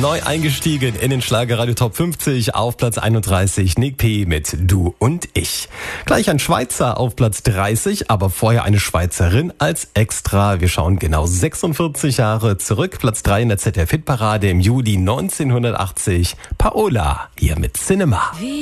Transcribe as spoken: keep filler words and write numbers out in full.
Neu eingestiegen in den Schlagerradio Top fünfzig auf Platz einunddreißig. Nick P. mit Du und ich. Gleich ein Schweizer auf Platz dreißig, aber vorher eine Schweizerin als Extra. Wir schauen genau sechsundvierzig Jahre zurück. Platz drei in der Z D F-Hitparade im Juli neunzehnhundertachtzig. Paola hier mit Cinema.